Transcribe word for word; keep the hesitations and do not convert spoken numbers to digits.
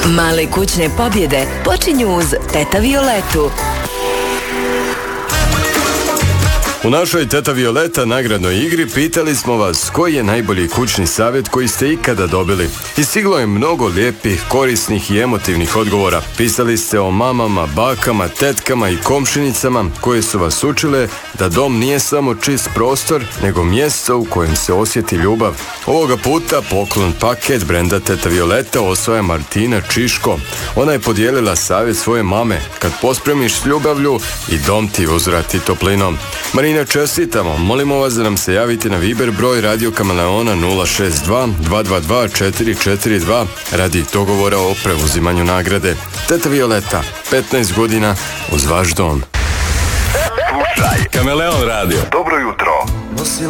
Male kućne pobjede počinju uz Teta Violetu. U našoj Teta Violeta nagradnoj igri pitali smo vas koji je najbolji kućni savjet koji ste ikada dobili. I stiglo je mnogo lijepih, korisnih i emotivnih odgovora. Pisali ste o mamama, bakama, tetkama i komšinicama koje su vas učile da dom nije samo čist prostor, nego mjesto u kojem se osjeti ljubav. Ovoga puta poklon paket brenda Teta Violeta osvaja Martina Čiško. Ona je podijelila savjet svoje mame: kad pospremiš s ljubavlju i dom ti uzvrati toplinom. Marina, čestitamo. Molimo vas da nam se javite na Viber broj Radio Kameleona nula šest dva dva dva dva četiri četiri dva radi dogovora o preuzimanju nagrade. Teta Violeta, petnaest godina uz vaš dom. Slušaj Kameleon Radio. Dobro jutro.